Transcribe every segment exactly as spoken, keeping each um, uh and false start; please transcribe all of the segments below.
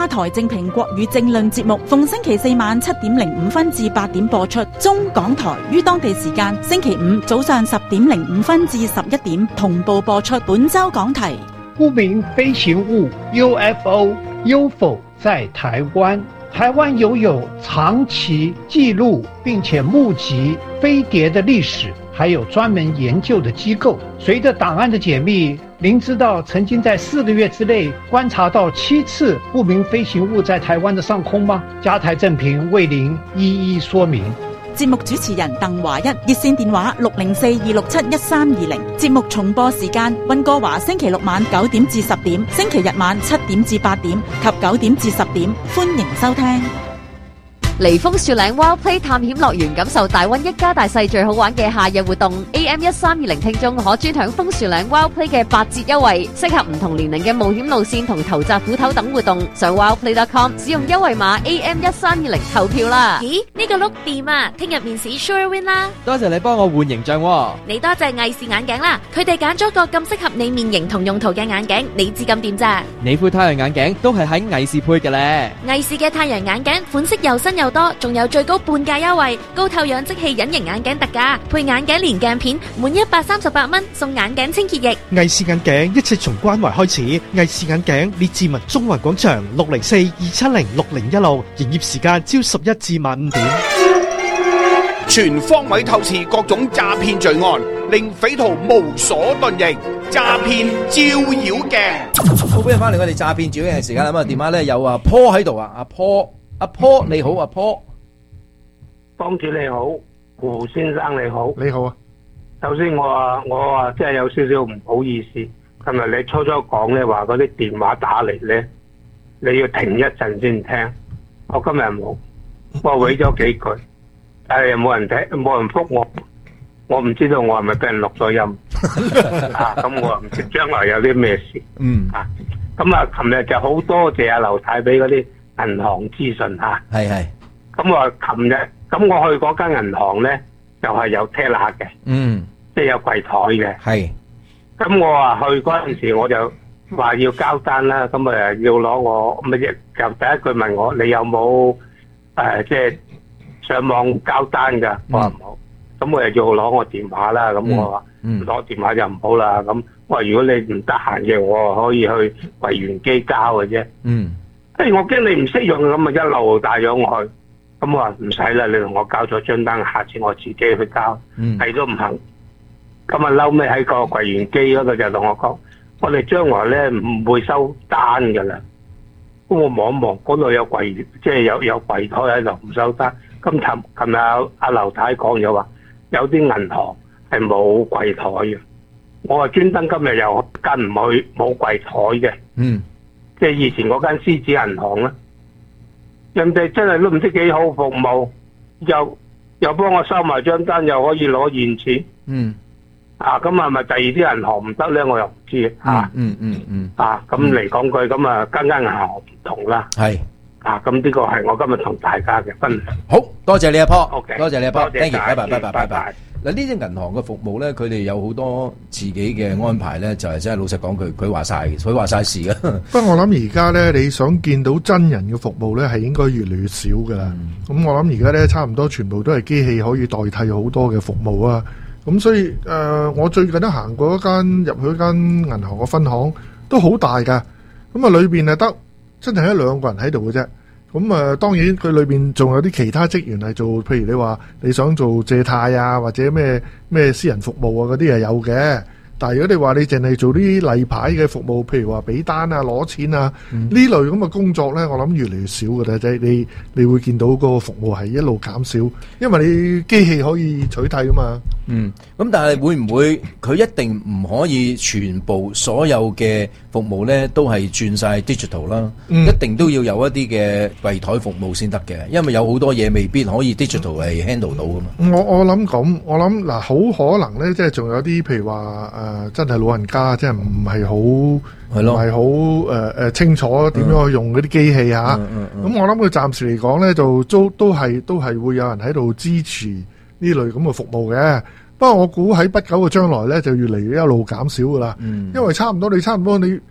台正評國語政論節目逢星期四晚七點零五分至八點播出，中港台於當地時間星期五早上十點零五分至十一點同步播出。本周講題： 不明飛行物 U F O、U F O 在台灣。台灣擁有長期記錄並且目擊飛碟的歷史，還有專門研究的機構。隨着檔案的解密，您知道曾經在四個月之內觀察到七次不明飛行物在台灣的上空嗎？加台正評為您一一說明。 節目主持人鄧華一，熱線電話六零四二六七一三二零。節目重播時間：溫哥華星期六晚九點至十點，星期日晚七點至八點及九點至十點。歡迎收聽。 嚟楓樹嶺 Wild Play 探險樂園，感受大溫一家大細最好玩嘅夏日活動。A M 一三二零聽眾可專享楓樹嶺 Wild Play 嘅八折優惠，適合唔同年齡嘅冒險路線同投擲斧頭等活動。上 wildplay dot com 使用優惠碼 A M 一三二零投票啦。 咦，呢個碌掂啊！聽日面試 Sure Win 啦！ 多謝你幫我換形象喎。 你多謝藝視眼鏡啦，佢哋揀咗個咁適合你面型同用途嘅眼鏡，你知咁掂咋？ 你副太陽眼鏡都係喺藝視配嘅咧。 藝視嘅太陽眼鏡款式又新又多，仲有最高半價優惠，高透氧即棄隱形眼鏡特價，配眼鏡連鏡片，滿一百三十八蚊送眼鏡清潔液。 藝視眼鏡一切從關懷開始，藝視眼鏡列治文中環廣場六零四二七零六零一六，營業時間朝十一至晚五點。 全方位透視各種詐騙罪案，令匪徒無所遁形。詐騙照妖鏡。 好，歡迎翻嚟我哋詐騙照妖鏡嘅時間啦。咁啊，電話咧有阿 Paul 喺度啊，阿 Paul。阿 Paul 你好，阿 Paul， 當主你好，胡先生你好， 你好啊。 首先我話我話即係有少少唔好意思，今日你初初講咧話嗰啲電話打嚟咧，你要停一陣先聽。我今日冇，我回咗幾句，但係又冇人聽，冇人覆我，我唔知道我係咪俾人錄咗音啊？咁我唔知將來有啲咩事。嗯啊，咁啊，琴日就好多謝阿劉太俾嗰啲銀行資訊吓，係係。咁我琴日咁我去嗰間銀行咧，就係、是、有 teller 嘅，嗯，即係有櫃台嘅，係。咁我話去嗰陣時，我就話要交單啦，咁啊要攞我乜嘢？就第一句問我你有冇誒、呃，即係上網交單噶？我話冇。咁我又要攞我電話啦，咁我話攞、嗯、電話就唔好啦。咁我話如果你唔得閒嘅，我可以去櫃員機交嘅啫。嗯。誒，我驚你唔識用，咁咪一路帶咗我去。咁我話唔使啦，你同我交咗張單，下次我自己去交。嗯，係都唔肯。咁啊，嬲尾喺個櫃員機嗰度就同我講，我哋將來咧唔會收單噶啦。咁我望一望，嗰度有櫃，即係有有櫃台喺度唔收單。咁琴琴日阿阿劉太講咗話，有啲銀行係冇櫃台嘅。我話專登今日又跟唔去冇櫃台嘅。嗯。即係以前嗰間獅子銀行啦，人哋真係都唔知幾好服務，又又幫我收埋張單，又可以攞現錢。嗯，啊，咁係咪第二啲銀行唔得咧？我又唔知啊。嗯嗯嗯。啊，咁嚟講句，咁啊間間銀行唔同啦。係。啊，咁呢個係我今日同大家嘅分享。 好多謝你阿 Paul， okay， 多謝你阿 Paul，thank you，拜拜拜拜拜拜。嗱，呢啲銀行嘅服務咧，佢哋有好多自己嘅安排咧，就係真係老實講，佢佢話晒，佢話晒事嘅。 不過我諗而家咧，你想見到真人嘅服務咧，係應該越嚟越少噶啦。咁、嗯、我諗而家咧，差唔多全部都係機器可以代替好多嘅服務啊。咁所以誒、呃，我最近都行過一間入去一間銀行嘅分行，都好大噶。咁啊，裏邊係得真係一兩個人喺度嘅啫。咁啊，當然佢裏邊仲有啲其他職員係做，譬如你話你想做借貸啊，或者咩咩私人服務啊嗰啲係有嘅。但係如果你話你淨係做啲例牌嘅服務，譬如話俾單啊、攞錢啊呢、嗯、類咁嘅工作咧，我諗越嚟越少嘅啦。即係你你會見到嗰個服務係一路減少，因為你機器可以取替噶嘛。 嗯，咁但係會唔會佢一定唔可以全部所有嘅服務咧都係轉晒 digital 啦、嗯？一定都要有一啲嘅櫃台服務先得嘅，因為有好多嘢未必可以 digital 係 handle 到噶嘛。 我我諗咁，我諗嗱，好可能咧，即係仲有啲譬如話誒、呃，真係老人家，即係唔係好係咯，唔係好誒誒清楚點樣去用嗰啲機器嚇。咁、嗯嗯嗯、我諗佢暫時嚟講咧，就都都係都係會有人喺度支持呢類咁嘅服務嘅。不過我估喺不久嘅將來咧，就越嚟越一路減少噶啦、嗯。因為差唔多你差唔多你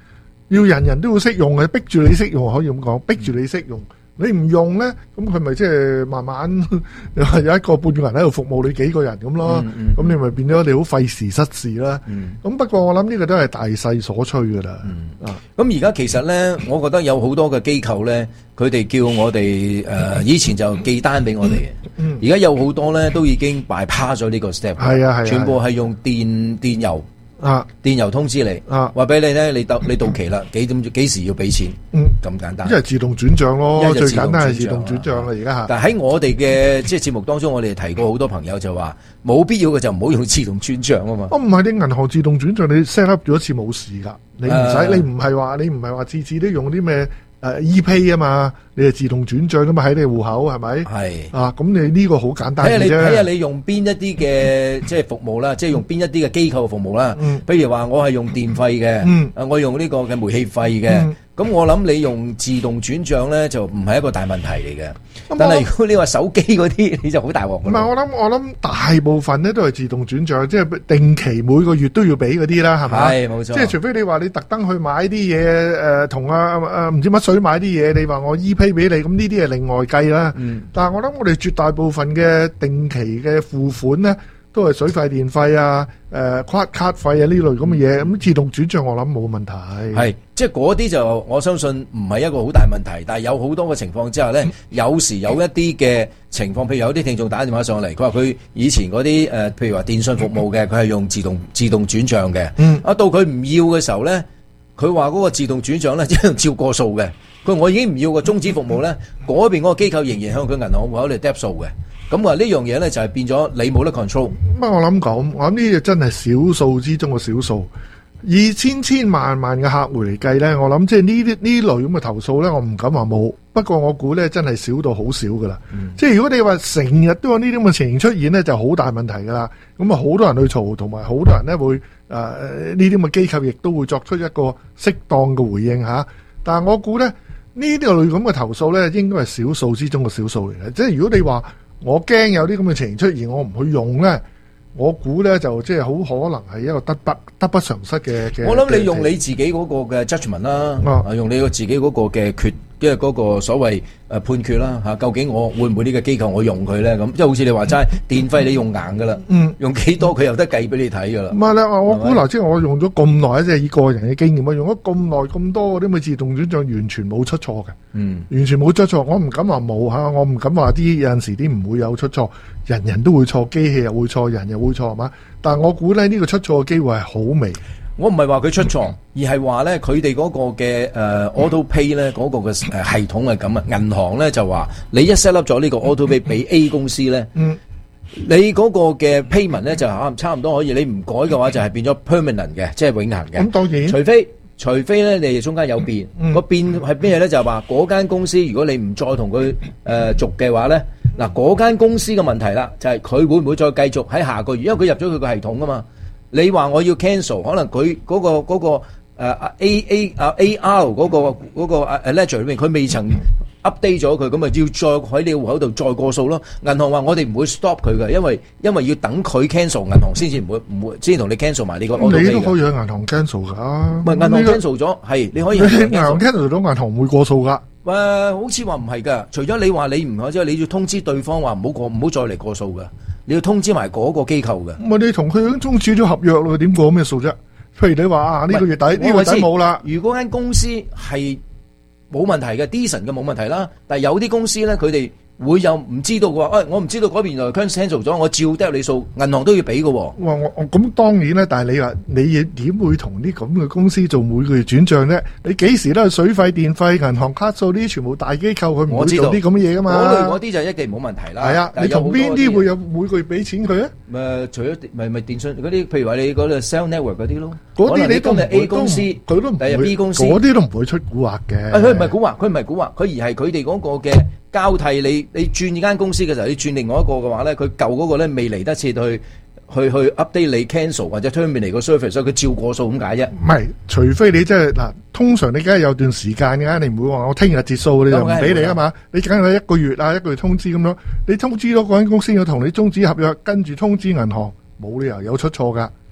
要人人都要識用嘅，逼住你識用，可以咁講，逼住你識用。你唔用咧，咁佢咪即係慢慢有一個半個人喺度服務你幾個人咁咯。咁、嗯嗯、你咪變咗你好費時失事啦。咁、嗯、不過我諗呢個都係大勢所趨噶啦。 咁而家其實咧，我覺得有好多嘅機構咧，佢哋叫我哋誒、呃、以前就寄單俾我哋嘅，而家、嗯、有好多咧都已經 bypass 咗呢個 step。係啊係啊，全部係用電電郵。啊！電郵通知你，啊，話俾你咧，你到你到期啦，幾點幾時要俾錢？嗯，咁簡單。 因為自動轉賬咯，最簡單係自動轉賬啦，而家吓。 但係喺我哋嘅即係節目當中，我哋提過好多朋友就話，冇必要嘅就唔好用自動轉賬啊嘛。 哦，唔係，你銀行自動轉賬，你 set up 咗一次冇事噶，你唔使，啊、你唔係話你唔係話次次都用啲咩？誒 ePay 啊嘛，你係自動轉賬噶嘛，喺你戶口係咪？係啊，咁你呢個好簡單嘅啫。睇下你睇下你用邊一啲嘅即係服務啦，即係用邊一啲嘅機構服務啦。嗯，譬如話我係用電費嘅，嗯，我用呢個嘅煤氣費嘅。嗯咁我諗你用自動轉賬咧就唔係一個大問題嚟嘅，但係如果你話手機嗰啲你就好大鑊。唔係，我諗我諗大部分咧都係自動轉賬，即係定期每個月都要俾嗰啲啦，係咪？係冇錯。即係除非你話你特登去買啲嘢，誒同啊誒唔知乜水買啲嘢，你話我 ePay 俾你，咁呢啲係另外計啦。嗯。但係我諗我哋絕大部分嘅定期嘅付款咧，都係水費電費啊、誒卡卡費啊呢類咁嘅嘢，咁自動轉賬我諗冇問題。係，即係嗰啲就我相信唔係一個好大問題，但係有好多嘅情況之下咧，有時有一啲嘅情況，譬如有啲聽眾打電話上嚟，佢話佢以前嗰啲誒，譬如話電信服務嘅，佢係用自動自動轉賬嘅。嗯。啊，到佢唔要嘅時候咧，佢話嗰個自動轉賬咧，即係照過數嘅。佢話我已經唔要個終止服務咧，嗰邊嗰個機構仍然向佢銀行戶口嚟 debit 數嘅。咁啊，呢樣嘢咧就係變咗你冇得 control。咁啊，我諗講，我諗呢啲真係少數之中嘅少數。以千千萬萬嘅客戶嚟計咧，我諗即係呢啲呢類咁嘅投訴咧，我唔敢話冇。不過我估咧真係少到好少噶啦。嗯、即係如果你話成日都有呢啲咁嘅情形出現咧，就好大問題噶啦。咁啊，好多人去嘈，同埋好多人咧會誒呢啲咁嘅機構亦都會作出一個適當嘅回應吓。但係我估咧呢啲類咁嘅投訴咧，應該係少數之中嘅少數嚟嘅。即係如果你話，我驚有啲咁嘅情形出現，我唔去用咧，我估咧就即係好可能係一個得不得不償失嘅嘅。 我諗你用你自己嗰個嘅 judgment 啦，啊，用你個自己嗰個嘅決。即係嗰個所謂誒判決啦嚇，究竟我會唔會呢個機構我用佢咧？咁即係好似你話齋電費你用硬噶啦，嗯，用幾多佢又得計俾你睇噶啦。唔係啦，我估嗱，即係我用咗咁耐，即係以個人嘅經驗，我用咗咁耐咁多嗰啲咪自動轉賬，完全冇出錯嘅，嗯，完全冇出錯。我唔敢話冇嚇，我唔敢話啲有陣時啲唔會有出錯，人人都會錯，機器又會錯，人又會錯係嘛？但係我估咧呢個出錯嘅機會係好微。我唔係話佢出錯，而係話咧佢哋嗰個嘅誒、呃、auto pay 咧嗰個嘅誒系統係咁啊。銀行咧就話你一 set up 咗呢個 auto pay 俾 A 公司咧，嗯、你嗰個嘅 payment 咧就可差唔多可以，你唔改嘅話就係變咗 permanent 嘅，即係永恆嘅。咁當然，除非除非咧你哋中間有變，嗯、個變係咩咧？就係話嗰間公司如果你唔再同佢誒續嘅話咧，嗱嗰間公司嘅問題啦，就係、是、佢會唔會再繼續喺下個月？因為佢入咗佢個系統啊嘛。你話我要 cancel， 可能佢嗰、那個嗰、那個誒、uh, A A 啊 A R 嗰、那個嗰、那個誒 ledger 裏面，佢未曾 update 咗佢，咁咪要再喺你戶口度再過數咯。銀行話我哋唔會 stop 佢嘅，因為因為要等佢 cancel， 銀行先至唔會唔會先同你 cancel 埋呢個。你都可以喺銀行 cancel 噶，唔係銀行 cancel 咗，係你可以銀行 cancel 咗，銀行唔會過數噶。誒、呃，好似話唔係噶，除咗你話你唔可，即係你要通知對方話唔好過，唔好再嚟過數噶。你要通知埋嗰個機構嘅。唔係你同佢已經終止咗合約咯，點過咩數啫？譬如你話啊，呢個月底呢個底冇啦。如果間公司係冇問題嘅 decent 嘅冇問題啦，但係有啲公司咧，佢哋會有唔知道嘅話，誒、哎，我唔知道嗰邊原來 cancel 咗，我照 debit 你數，銀行都要俾嘅。哇，我我咁當然啦，但係你話你點會同啲咁嘅公司做每個月轉賬咧？你幾時都係水費、電費、銀行卡數呢啲全部大機構，佢唔會做啲咁嘅嘢噶嘛？嗰類嗰啲就一定冇問題啦。係啊，你同邊啲會有每個月俾錢佢啊？誒，除咗咪咪電信嗰啲，譬如話你嗰度 cell network 嗰啲咯，嗰啲你都係 A 公司，佢都唔會 B 公司，嗰啲都唔會出蠱惑嘅。佢唔係蠱惑，佢唔係蠱惑，佢而係佢哋嗰個嘅。交替你你轉呢間公司嘅時候，你轉另外一個嘅話咧，佢舊嗰個咧未嚟得切去去去 update 你 cancel 或者 terminate 個 service， 所以佢照過數咁解啫。唔係，除非你即係嗱，通常你梗係有段時間嘅，你唔會話我聽日截數，你就唔俾你啊嘛。你梗係一個月啊，一個月通知咁樣，你通知咗嗰間公司要同你終止合約，跟住通知銀行，冇理由有出錯噶。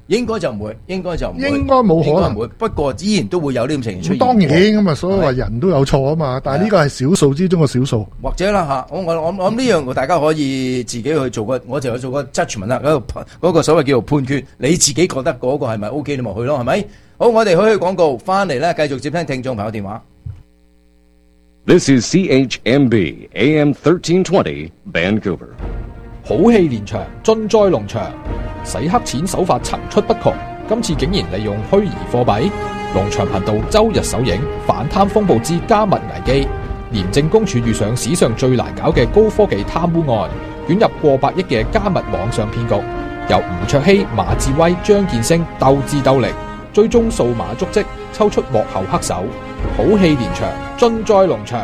應該就唔會，應該就唔會， 應該冇可能應該唔會。不過依然都會有呢種情形出現。 當然咁啊，所以話人都有錯啊嘛，但係呢個係少數之中嘅少數。 或者啦嚇，我我我我諗呢樣大家可以自己去做個，我就有做個 judgment 啦，嗰個嗰個所謂叫做判決，你自己覺得嗰個係咪 OK 你咪去咯，係咪？好，我哋去去廣告，翻嚟咧繼續接聽聽眾朋友電話。 This is C H M B A M thirteen twenty Vancouver。 好戲連場，盡在農場，洗黑錢手法層出不窮。今次竟然利用虛擬貨幣，農場頻道周日首映反貪風暴之加密危機，廉政公署遇上史上最難搞嘅高科技貪污案，捲入過百億嘅加密網上騙局，由吳卓羲、馬志威、張建升鬥智鬥力，追蹤數碼足跡，抽出幕後黑手。好戲連場，盡在農場。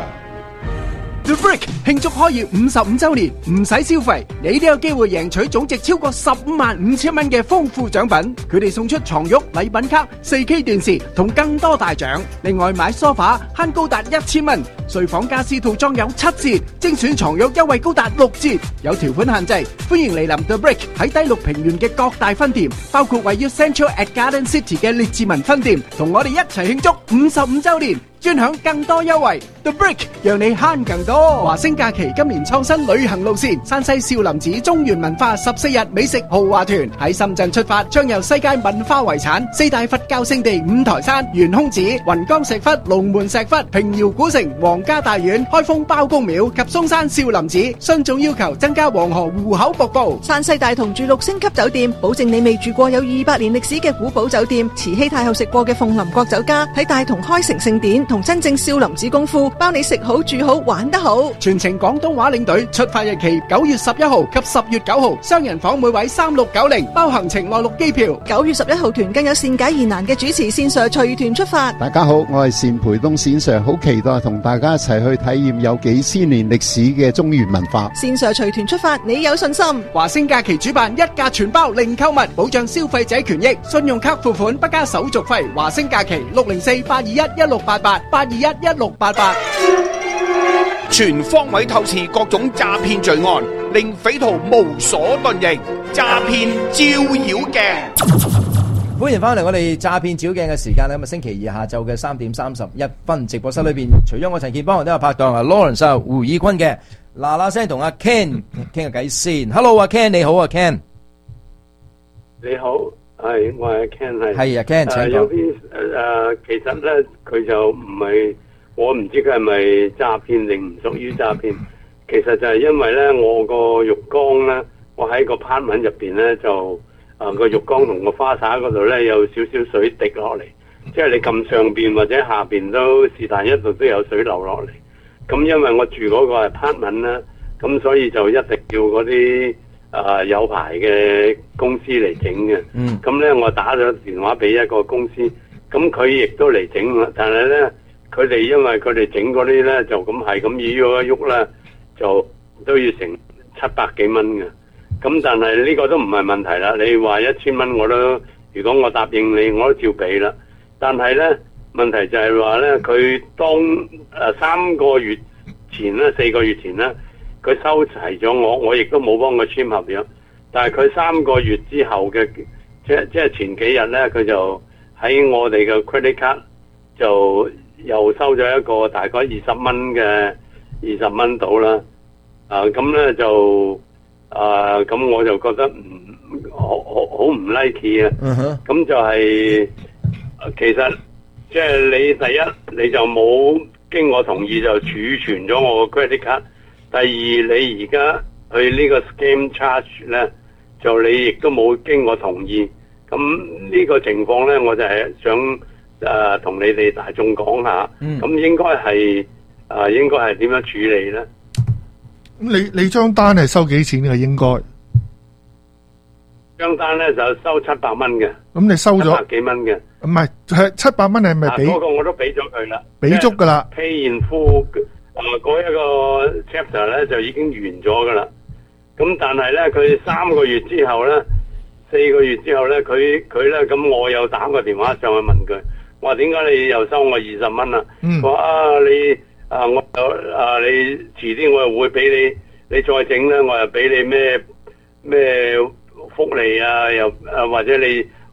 The Brick 慶祝開業五十五周年，唔使消費，你都有機會贏取總值超過十五萬五千蚊嘅豐富獎品。佢哋送出床褥、禮品卡、四 K 電視同更多大獎。另外買 sofa 慳高達一千蚊，睡房家私套裝有七折，精選床褥優惠高達六折。有條款限制，歡迎嚟臨 The Brick 喺低綠平原嘅各大分店，包括位於 Central at Garden City 嘅列治文分店，同我哋一齊慶祝五十五周年。專享更多優惠 ，The Brick 讓你慳更多。華星假期今年創新旅行路線，山西少林寺中原文化十四日美食豪華團喺深圳出發，將由世界文化遺產、四大佛教聖地五台山、懸空寺、雲岡石窟、龍門石窟、平遙古城、皇家大院、開封包公廟及嵩山少林寺。雙總要求增加黃河湖口瀑布。 山西大同住六星級酒店，保證你未住過有二百年歷史嘅古堡酒店。慈禧太后食過嘅鳳林國酒家，喺大同開成聖典。同真正少林寺功夫，包你食好住好玩得好。 全程廣東話領隊，出發日期九月十一號及十月九號，雙人房每位三六九零，包行程內陸機票。 九月十一號團更有善解疑難嘅主持線上隨團出發。 大家好，我係單培東線上，好期待同大家一齊去體驗有幾千年歷史嘅中原文化。 線上隨團出發，你有信心？ 華星假期主辦一價全包零購物，保障消費者權益，信用卡付款不加手續費。華星假期六零四八二一一六八八八二一一六八八， 全方位透視各種詐騙罪案，令匪徒無所遁形。詐騙照妖鏡， 歡迎翻嚟我哋詐騙照鏡嘅時間咧，咁啊星期二下晝嘅三點三十一分，直播室裏邊除咗我陳建邦，我都有拍檔啊 Lawrence 胡以坤嘅，嗱嗱聲同阿 Ken 傾下偈先。Hello 阿 Ken，你好啊 Ken。 你好。係，我係 Ken 係。 係啊 Ken，請講。 有啲誒，其實咧佢就唔係，我唔知佢係咪詐騙定唔屬於詐騙。其實就係因為咧，我個浴缸咧，我喺個 apartment入邊咧就誒個浴缸同個花灑嗰度咧有少少水滴落嚟，即係你撳上邊或者下邊都是但一度都有水流落嚟。咁因為我住嗰個係 apartment 啦，咁所以就一定要嗰啲。啊、呃，有牌嘅公司嚟整嘅，咁咧、嗯、我打咗電話俾一個公司，咁佢亦都嚟整啦，但係咧佢哋因為佢哋整嗰啲咧就咁係咁喐一喐咧，就都要成七百幾蚊嘅，咁但係呢個都唔係問題啦，你話一千蚊我都，如果我答應你我都照俾啦，但係咧問題就係話咧佢當誒、呃、三個月前咧四個月前咧。佢收齊咗我，我亦都冇幫佢簽合約。但係佢三個月之後嘅，即即係前幾日咧，佢就喺我哋嘅 credit card 就又收咗一個大概二十蚊嘅二十蚊到啦。啊，咁咧就啊，咁我就覺得唔好好好唔 like 啊。咁、uh-huh. 就係、是、其實即係你第一你就冇經我同意就儲存咗我個 credit card。第二，你而家去呢個 scam charge 咧，就你亦都冇經我同意，咁呢個情況咧，我就係想誒同、呃、你哋大眾講下，咁、嗯、應該係誒應該係點樣處理咧？ 咁你你張單係收幾錢嘅？應該張單咧就收七百蚊嘅。咁你收咗七百幾蚊嘅？ 唔係係七百蚊係咪俾？ 嗰個我都俾咗佢啦， 俾足噶啦。 Pay in full。啊，嗰一個 chapter 咧就已經完咗噶啦，咁但係咧佢三個月之後咧，四個月之後咧，佢佢咧咁我又打個電話上去問佢，我話點解你又收我二十蚊啊？佢話、嗯、啊你啊我啊你遲啲我又會俾你，你再整咧我又俾你咩咩福利啊，又啊或者你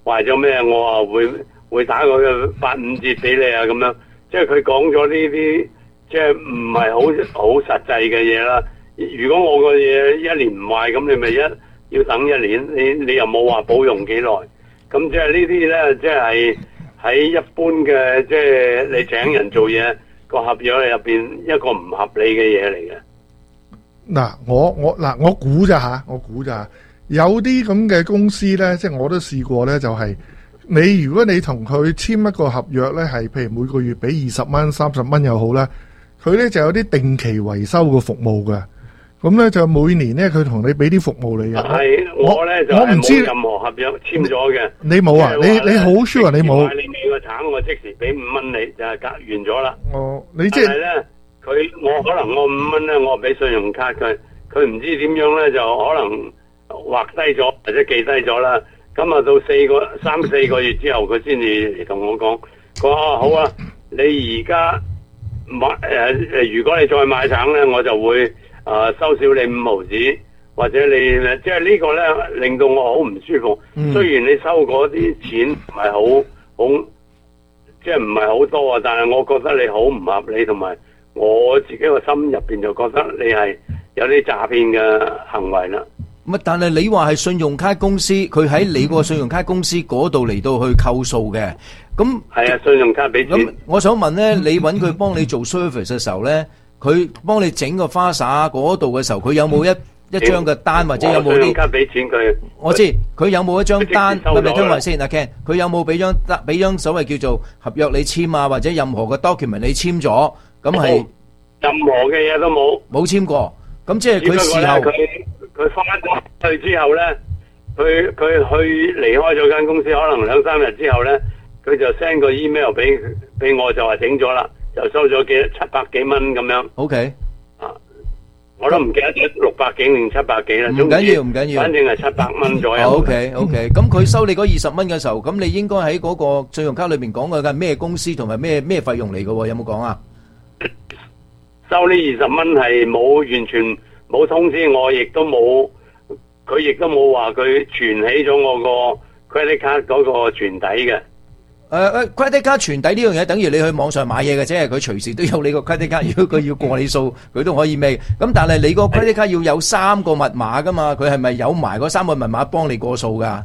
壞咗咩，我啊會會打個八五折俾你啊咁樣。即係佢講咗呢啲，即係唔係好好實際嘅嘢啦。如果我個嘢一年唔壞，咁你咪一要等一年，你你又冇話保用幾耐，咁即係呢啲咧，即係喺一般嘅，即係你請人做嘢個合約入邊一個唔合理嘅嘢嚟嘅。 嗱，我我嗱，我估咋吓，我估咋，有啲咁嘅公司咧，即係我都試過咧，就係、是、你如果你同佢簽一個合約咧，係譬如每個月俾二十蚊、三十蚊又好啦，佢咧就有啲定期維修嘅服務嘅。咁咧就每年咧，佢同你俾啲服務你嘅。 係我咧就係冇任何合約簽咗嘅。 你冇啊？你你好 sure 你冇？ 你俾個橙，我即時俾五蚊你，就係隔完咗啦。 哦，你即係咧，佢我可能我五蚊咧，我俾信用卡佢，佢唔知點樣咧，就可能劃低咗或者記低咗啦。咁啊到四個三四個月之後，佢先至嚟同我講，佢話好啊，你而家買誒誒，如果你再買橙咧，我就會。誒、呃，收少你五毫子，或者你即係呢個咧，令到我好唔舒服。嗯、雖然你收嗰啲錢唔係好好，即係唔係好多啊，但係我覺得你好唔合理，同埋我自己個心入邊就覺得你係有啲詐騙嘅行為啦。 咁但係你話係信用卡公司，佢喺你個信用卡公司嗰度嚟到去扣數嘅，咁係啊，信用卡俾錢。 咁我想問咧，你揾佢幫你做 service 嘅時候咧？佢幫你整個花灑嗰度嘅時候，佢有冇一、嗯、一張嘅單或者有冇啲？信用卡俾錢佢。我知佢有冇一張單？係咪聽埋先阿 Ken？佢有冇俾張單？俾張所謂叫做合約你簽啊，或者任何嘅 document 你簽咗？咁係任何嘅嘢都冇。冇簽過。咁即係佢事後。 佢佢翻咗去之後咧，佢佢去離開咗間公司，可能兩三日之後咧，佢就 send 個 email 俾俾我，就話整咗啦。就收咗幾七百幾蚊咁樣。O K， 啊，我都唔記得咗六百幾定七百幾啦。 唔緊要，唔緊要， 反正係七百蚊左右。 O K，O K，咁佢收你嗰二十蚊嘅時候，咁你應該喺嗰個信用卡裏面講嘅係咩公司同埋咩咩費用嚟嘅？有冇講啊？ 收呢二十蚊係冇完全冇通知我，亦都冇，佢亦都冇話佢存起咗我個 credit card 嗰個存底嘅。 誒誒 credit card 存底呢樣嘢，等於你去網上買嘢嘅啫，佢隨時都有你個 credit card，如果佢要過你數，佢都可以咩？咁但係你個 credit card 要有三個密碼噶嘛，佢係咪有埋嗰三個密碼幫你過數噶？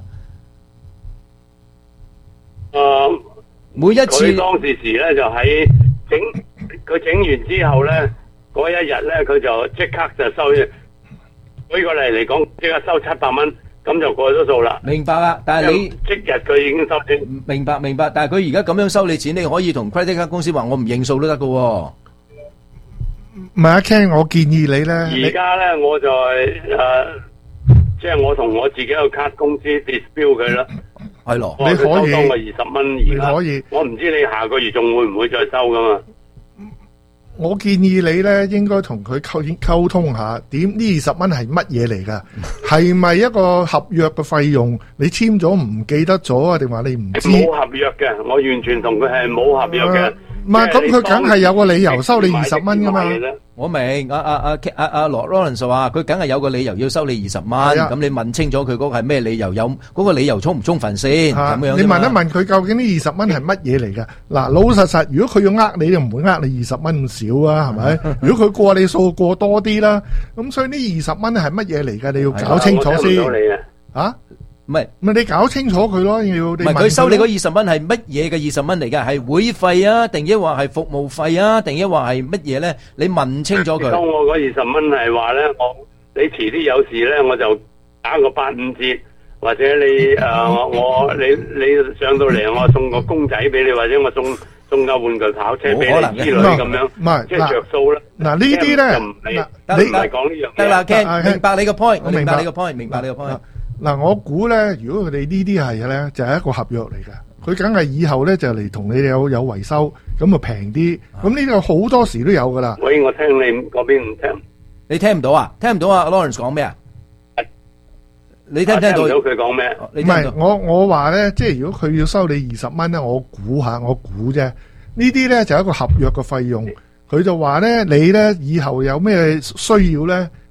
誒、呃， 每一次佢當時時咧就喺整，佢整完之後咧，嗰一日咧佢就即刻就收，舉個例嚟講，即刻收七百蚊。咁就過咗數啦。 明白啦，但係你即日佢已經收錢。 明白明白，但係佢而家咁樣收你錢，你可以同 credit card 公司話我唔認數都得噶。 唔係阿 Ken，我建議你咧。 而家咧我就係誒，即係我同我自己個卡公司 dispute 佢啦。 係咯， 你可以收多我二十蚊， 你可以。 我唔知你下個月仲會唔會再收噶嘛？ 我建議你咧，應該同佢溝溝通下，點呢二十蚊係乜嘢嚟㗎？係咪一個合約嘅費用？你簽咗唔記得咗啊？定話你唔知？ 冇合約嘅，我完全同佢係冇合約嘅。 唔係，咁佢梗係有個理由收你二十蚊㗎嘛？ 我明，阿阿阿阿阿羅 Lawrence 話佢梗係有個理由要收你二十蚊，咁你問清楚佢嗰個係咩理由，有嗰個理由充唔充分先？咁樣你問一問佢究竟呢二十蚊係乜嘢嚟㗎？嗱，老實實，如果佢要呃你，就唔會呃你二十蚊咁少啊，係咪？如果佢過你數過多啲啦，咁所以呢二十蚊係乜嘢嚟㗎？你要搞清楚先。啊？ 唔係， 唔係你搞清楚佢咯，要唔係佢收你嗰二十蚊係乜嘢嘅二十蚊嚟㗎？係會費啊，定抑或係服務費啊，定抑或係乜嘢咧？你問清楚佢。 收我嗰二十蚊係話咧，我你遲啲有事咧，我就打個八五折，或者你誒、呃、我你你上到嚟，我送個公仔俾你，或者我送送架玩具跑車俾你之類咁樣， 唔係即係着數啦。 嗱呢啲咧， 你唔係講呢樣嘢。 得啦 Ken，明白你個 point，我明白你個 point，明白你個 point。 嗱，我估咧，如果佢哋呢啲係咧，就係一個合約嚟嘅。佢梗係以後咧就嚟同你哋有有維修，咁啊平啲。咁呢個好多時都有噶啦。 喂，我聽你嗰邊唔聽， 你聽唔到啊？聽唔到啊 ？Lawrence 講咩啊？你聽唔聽到？ 聽唔到佢講咩？ 唔係我我話咧，即係如果佢要收你二十蚊咧，我估下，我估啫。呢啲咧就係一個合約嘅費用。佢就話咧，你咧以後有咩需要咧？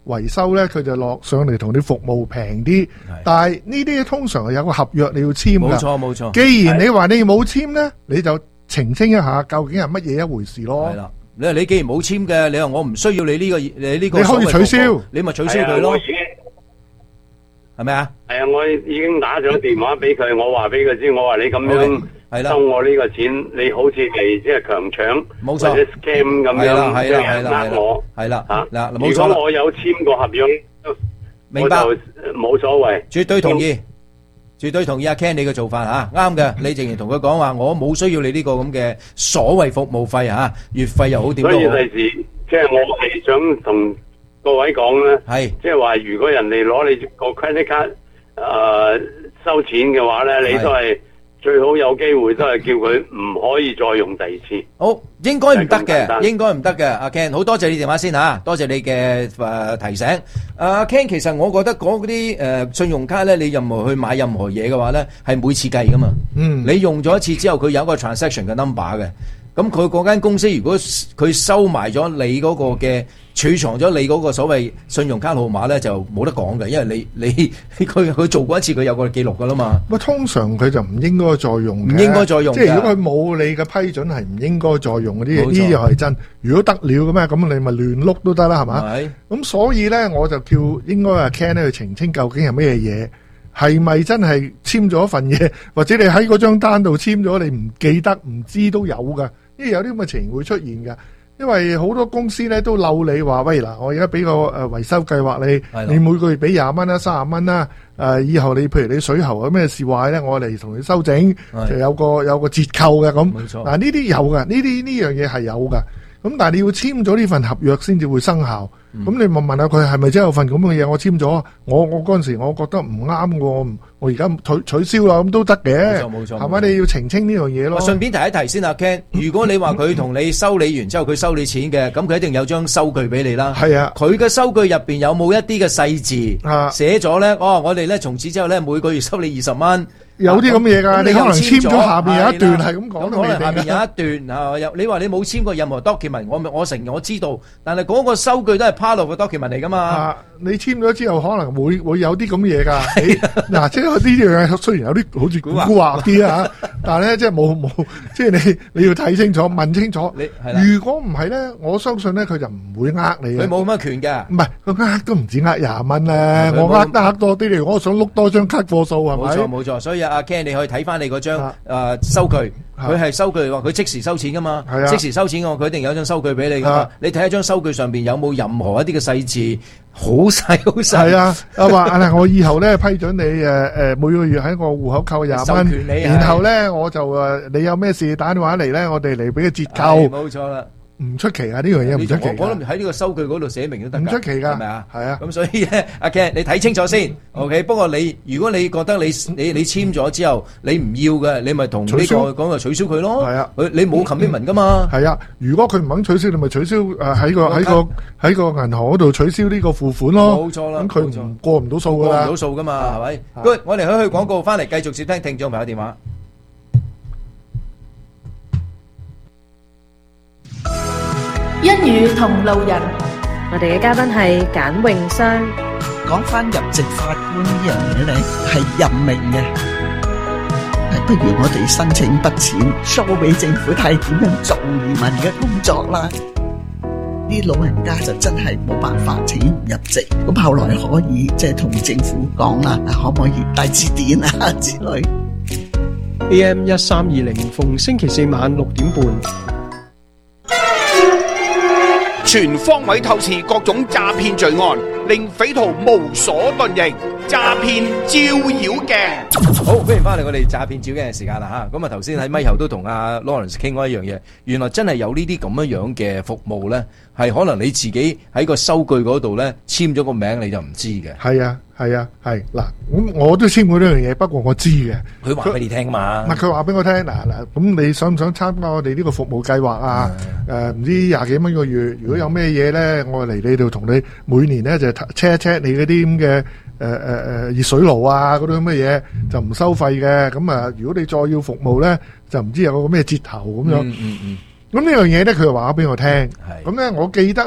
維修咧，佢就落上嚟同你服務平啲。但係呢啲通常係有個合約你要簽㗎。 冇錯冇錯。 既然你話你冇簽咧，你就澄清一下究竟係乜嘢一回事咯。 係啦，你話你既然冇簽嘅，你話我唔需要你呢個你呢個， 你可以取消， 你咪取消佢咯。係咪啊？ 係啊，我已經打咗電話俾佢，我話俾佢知，我話你咁樣係啦， 收我呢個錢，你好似係即係強搶， 冇錯， 或者 scam 咁樣，即係呃我， 係啦嚇嗱，冇錯啦。 如果我有簽過合約， 明白， 我就冇所謂， 絕對同意，絕對同意阿 Ken 你嘅做法嚇，啱嘅。你淨係同佢講話，我冇需要你呢個咁嘅所謂服務費嚇，月費又好點都好。 所以第時即係我係想同各位講咧， 係即係話，如果人哋攞你個 credit card 誒收錢嘅話咧，你都係最好有機會都係叫佢唔可以再用第二次。 好，應該唔得嘅，應該唔得嘅。阿 Ken，好多謝你電話先嚇，多謝你嘅誒提醒。阿 Ken，其實我覺得嗰啲誒信用卡咧，你任何去買任何嘢嘅話咧，係每次計噶嘛。嗯，你用咗一次之後，佢有一個 transaction 嘅 number 嘅。咁佢嗰間公司如果佢收埋咗你嗰個嘅儲藏咗你嗰個所謂信用卡號碼咧，就冇得講嘅，因為你你佢佢做過一次，佢有個記錄噶啦嘛。 咁通常佢就唔應該再用嘅， 唔應該再用。 即係如果佢冇你嘅批准，係唔應該再用嗰啲嘢。呢樣係真。如果得了嘅咩，咁你咪亂碌都得啦，係嘛？咁所以咧，我就叫應該阿 Ken 咧去澄清究竟係咩嘢。係咪真係簽咗份嘢，或者你喺嗰張單度簽咗，你唔記得唔知都有噶，因為有啲咁嘅情形會出現噶。因為好多公司咧都漏你話，喂嗱，我而家俾個誒維修計劃你，你每個月俾廿蚊啦、三十蚊啦，誒以後你譬如你水喉有咩事壞咧，我嚟同你修整，就有個有個折扣嘅咁。冇錯。嗱呢啲有噶，呢啲呢樣嘢係有噶。咁但係你要簽咗呢份合約先至會生效。咁、嗯、你問問下佢係咪真係有份咁嘅嘢？我簽咗，我我嗰陣時我覺得唔啱喎，我而家取取消啦，咁都得嘅。冇錯冇錯，係咪你要澄清呢樣嘢咯？順便提一提先啊 Ken，如果你話佢同你收理完之後，佢收你錢嘅，咁佢一定有張收據俾你啦。係啊，佢嘅收據入邊有冇一啲嘅細字啊？寫咗咧，哦，我哋咧從此之後咧每個月收你二十蚊。有啲咁嘢㗎，你可能簽咗下邊有一段係咁講，可能下邊有一段啊，有你話你冇簽過任何 document，我我承認我知道，但係嗰個收據都係 part of 個 document 嚟㗎嘛。啊，你簽咗之後可能會會有啲咁嘢㗎。嗱，即係呢樣嘢雖然有啲好似古惑啲啊，但係咧即係冇冇，即係你你要睇清楚問清楚。你如果唔係咧，我相信咧佢就唔會呃你嘅。佢冇乜權㗎。唔係，佢呃都唔止呃廿蚊咧，我呃得呃多啲嚟，我想碌多張卡貨數係咪？冇錯冇錯，所以。阿 Ken，你可以睇翻你嗰張誒收據，佢係收據話佢即時收錢噶嘛，即時收錢嘅話，佢一定有一張收據俾你噶嘛。你睇一張收據上邊有冇任何一啲嘅細字，好細好細。係啊，啊話啊，我以後咧批准你誒誒每個月喺我戶口扣廿蚊，然後咧我就誒你有咩事打電話嚟咧，我哋嚟俾個折扣。冇錯啦。唔出奇啊！呢樣嘢唔出奇。我諗喺呢個收據嗰度寫明都得。唔出奇㗎，係咪啊？係啊。咁所以咧，阿 Ken，你睇清楚先。OK。不過你如果你覺得你你你簽咗之後你唔要嘅，你咪同呢個講就取消佢咯。係啊。佢你冇 commitment 㗎嘛。係啊。如果佢唔肯取消，你咪取消誒喺個喺個喺個銀行嗰度取消呢個付款咯。冇錯啦。咁佢唔過唔到數㗎啦。過唔到數㗎嘛，係咪？好，我哋去去廣告翻嚟繼續接聽聽眾朋友電話。 一語同路人， 我哋嘅嘉賓係簡詠雙。 講翻入籍法官呢樣嘢咧，係任命嘅，不如我哋申請筆錢 show 俾政府睇點樣做移民嘅工作啦。啲老人家就真係冇辦法請唔入籍，咁後來可以即係同政府講啦，可唔可以大字典啊之類。 A M 一三二零逢星期四晚六點半。 全方位透視各種詐騙罪案，令匪徒無所遁形。詐騙照妖鏡， 好，歡迎翻嚟我哋詐騙照鏡嘅時間啦吓。咁啊，頭先喺咪後都同阿 Lawrence 傾過一樣嘢，原來真係有呢啲咁樣樣嘅服務咧，係可能你自己喺個收據嗰度咧簽咗個名你就唔知嘅。係啊，係啊，係嗱，咁我都簽過呢樣嘢，不過我知嘅。佢話俾你聽嘛？唔係佢話俾我聽，嗱嗱，咁你想唔想參加我哋呢個服務計劃啊？誒，唔知廿幾蚊個月，如果有咩嘢咧，我嚟你度同你每年咧就 check 一 check 你嗰啲咁嘅。誒誒誒熱水爐啊嗰啲咁嘅嘢就唔收費嘅，咁啊如果你再要服務咧，就唔知有個咩折頭咁樣。嗯嗯嗯。咁呢樣嘢咧，佢就話咗俾我聽。係。咁咧，我記得咧，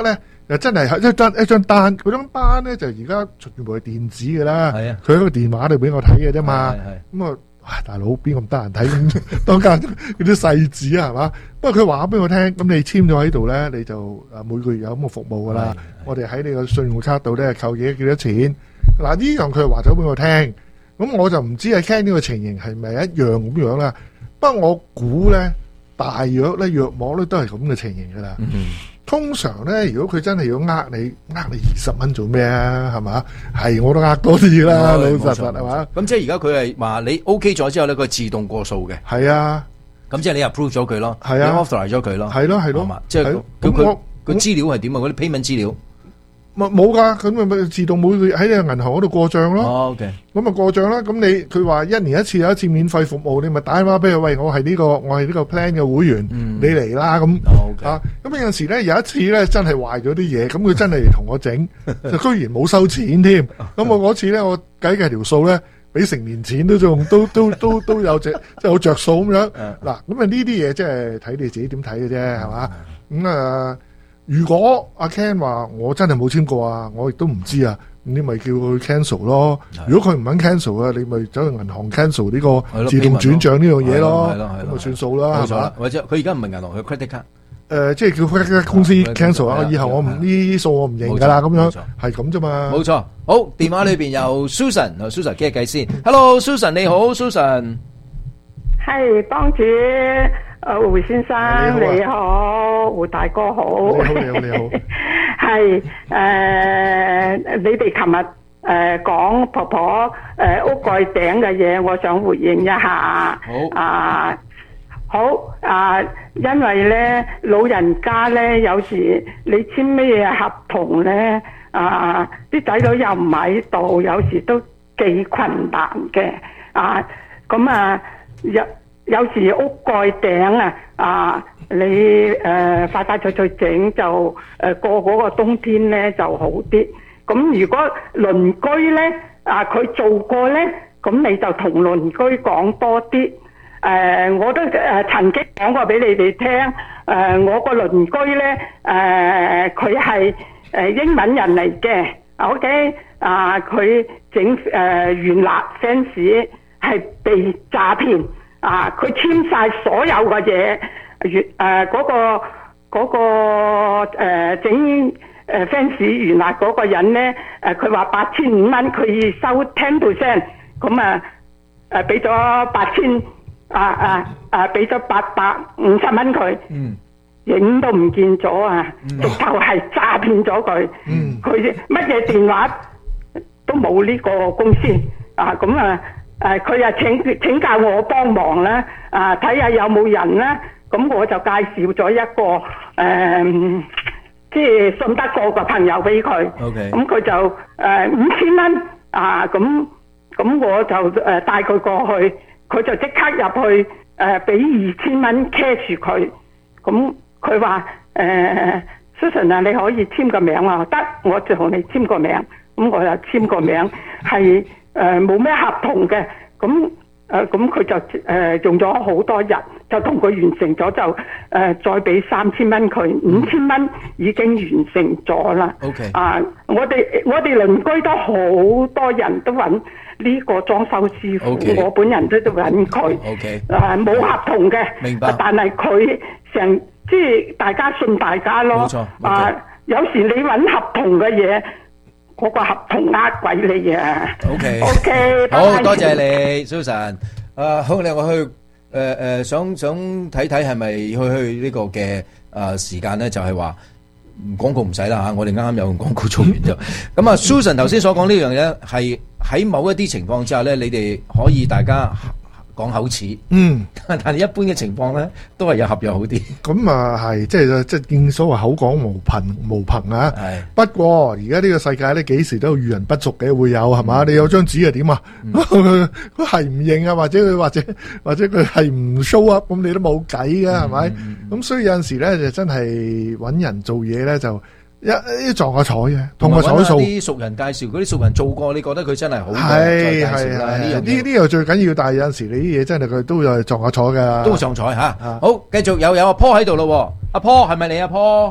又真係一張一張單，嗰張單咧就而家全部係電子嘅啦。 係啊， 佢喺個電話度俾我睇嘅啫嘛。咁啊，哇！大佬邊咁得閒睇當間嗰啲細紙啊，係嘛？不過佢話俾我聽，咁你簽咗喺度咧，你就誒每個月有咁嘅服務噶啦。我哋喺你個信用卡度咧扣幾幾多錢。嗱呢樣佢話咗俾我聽，咁我就唔知係聽呢個情形係咪一樣咁樣啦。不過我估咧，大約咧約莫咧都係咁嘅情形噶啦。嗯通常咧，如果佢真係要呃你，呃你二十蚊做咩啊？係嘛？係我都呃多啲啦，老實實係嘛？ 咁即係而家佢係話你 OK 咗之後咧，佢自動過數嘅。 係啊， 咁即係你 approve 咗佢咯， 係啊 authorize 咗佢咯， 係咯係咯， 即係咁佢佢資料係點啊？嗰啲 payment 資料。 冇冇噶，咁咪咪自動每個月喺你個銀行嗰度過帳咯。 哦 OK，咁咪過帳啦。咁你佢話一年一次有一次免費服務，你咪打電話俾佢，喂，我係呢個我係呢個 plan 嘅會員，你嚟啦咁。啊，咁有陣時咧有一次咧真係壞咗啲嘢，咁佢真係嚟同我整，就居然冇收錢添。咁我嗰次咧我計計條數咧，比成年錢都仲都都都都有隻即係好着數咁樣。嗱，咁啊呢啲嘢即係睇你自己點睇嘅啫，係嘛？咁啊。如果阿 Ken 話我真係冇簽過啊，我亦都唔知啊，你咪叫佢 cancel 咯。如果佢唔肯 cancel 啊，你咪走去銀行 cancel 呢個自動轉賬呢樣嘢咯，咁咪算數啦，係嘛？ 或者佢而家唔係銀行，佢 credit card。 誒，即係叫 credit card 公司 cancel 啊！以後我唔呢啲數我唔認㗎啦，咁樣係咁啫嘛。 冇錯，好，電話裏邊有 Susan，Susan 傾下偈先。Hello，Susan 你好 ，Susan。 係幫主。誒，胡先生你好，胡大哥好， 你好你好你好， 係誒，你哋琴日誒講婆婆誒屋蓋頂嘅嘢，我想回應一下。好啊，好啊，因為咧老人家咧有時你簽咩嘢合同咧啊，啲仔女又唔喺度，有時都幾困難嘅啊，咁啊有。有時屋蓋頂啊，啊，你誒、呃、快快脆脆整就誒、呃、過嗰個冬天咧就好啲。咁如果鄰居咧啊佢做過咧，咁你就同鄰居講多啲。誒、呃，我都誒、呃、曾經講過俾你哋聽。誒、呃，我個鄰居咧誒佢係誒英文人嚟嘅 ，OK 啊，佢整誒圓蠟 fence 係被詐騙。啊！佢簽晒所有嘅嘢，月誒嗰個嗰、嗰個誒整誒 fence 原來嗰個人咧誒，佢話八千五蚊，佢收 ten percent，咁啊誒俾咗八千啊啊啊俾咗八百五十蚊佢，嗯，影都唔見咗啊！直頭係詐騙咗佢，嗯，佢乜嘢電話都冇呢個公司啊！咁啊〜誒佢啊請請教我幫忙啦，啊睇下有冇人啦，咁我就介紹咗一個誒、呃，即係信得過嘅朋友俾佢。OK，咁佢就誒、呃、五千蚊啊，咁咁我就誒帶佢過去，佢就即刻入去誒俾二千蚊 cash 佢，咁佢話誒 Susan 啊，你可以簽個名啊，得我就同你簽個名，咁我就簽個名係。誒冇咩合同嘅，咁誒咁佢就誒、呃、用咗好多日，就同佢完成咗，就誒、呃、再俾三千蚊佢，五千蚊已經完成咗啦。OK，啊，我哋我哋鄰居都好多人都揾呢個裝修師傅，okay. 我本人都都揾佢。OK，誒冇合同嘅，明白。但係佢成即係大家信大家咯。冇錯。啊，有時你揾合同嘅嘢。嗰個合同呃鬼你啊 ！OK OK， 好多謝你 Susan。誒，好，你我去誒誒、呃，想想睇睇係咪去去呢個嘅誒、呃、時間咧，就係話廣告唔使啦嚇，我哋啱啱有用廣告做完咗。咁啊，Susan 頭先所講呢樣嘢係喺某一啲情況之下咧，你哋可以大家講口齒，嗯，但係一般嘅情況咧，都係有合約好啲。咁啊係，即係即係見所謂口講無憑無憑啊。係。不過而家呢個世界咧，幾時都有遇人不淑嘅，會有係嘛？你有張紙係點啊？佢佢係唔認啊，或者佢或者或者佢係唔 show up，咁你都冇計㗎，係咪？咁所以有陣時咧，就真係揾人做嘢咧就。一一撞下彩嘅，同埋彩數。啲熟人介紹，嗰啲熟人做過，你覺得佢真係好。係係係，呢呢呢又最緊要，但係有陣時你啲嘢真係佢都有撞下彩噶。都撞彩吓，好，繼續有有阿 Paul 喺度咯，阿 Paul 係咪你阿 Paul？